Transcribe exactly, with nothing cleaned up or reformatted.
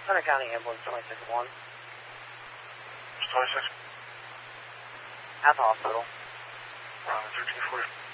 Center County Ambulance twenty-six one. twenty-six? At the hospital. Uh, thirteen forty.